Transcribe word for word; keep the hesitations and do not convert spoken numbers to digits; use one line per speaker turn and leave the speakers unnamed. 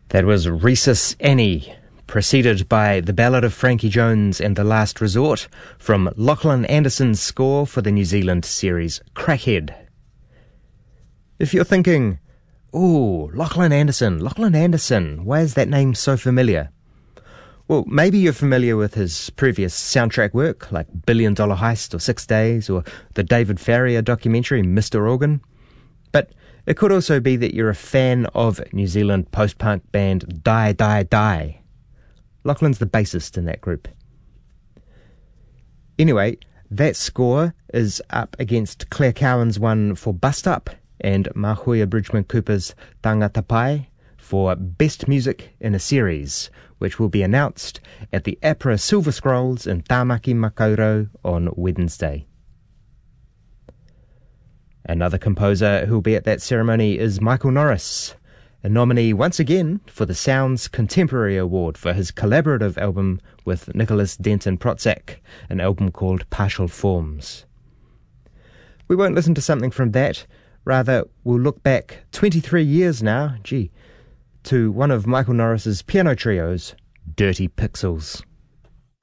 That was Rhesus Annie, preceded by The Ballad of Frankie Jones and The Last Resort from Lachlan Anderson's score for the New Zealand series Crackhead. If you're thinking, ooh, Lachlan Anderson, Lachlan Anderson, why is that name so familiar? Well, maybe you're familiar with his previous soundtrack work, like Billion Dollar Heist or Six Days, or the David Farrier documentary Mister Organ. But it could also be that you're a fan of New Zealand post-punk band Die Die Die. Lachlan's the bassist in that group. Anyway, that score is up against Claire Cowan's one for Bust Up and Mahuia Bridgman Cooper's Tangata Pai for Best Music in a Series, which will be announced at the APRA Silver Scrolls in Tāmaki Makaurau on Wednesday. Another composer who will be at that ceremony is Michael Norris, a nominee once again for the Sounds Contemporary Award for his collaborative album with Nicholas Denton Protzak, an album called Partial Forms. We won't listen to something from that, rather we'll look back twenty-three years now, gee, to one of Michael Norris's piano trios, Dirty Pixels.